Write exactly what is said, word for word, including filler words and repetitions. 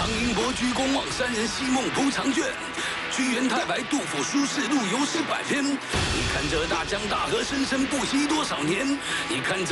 唐寅伯鞠躬望山人，西梦铺长卷。屈原太白，杜甫书士路游诗百篇。你看这大江大河，深深不息多少年？你看这。